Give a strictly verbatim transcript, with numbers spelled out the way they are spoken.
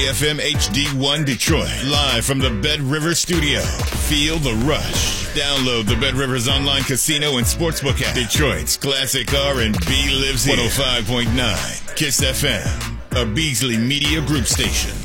F M H D one Detroit, live from the Bed River Studio. Feel the rush. Download the Bed Rivers online casino and sportsbook app. Detroit's classic R and B lives here. one oh five point nine Kiss F M, a Beasley Media Group station.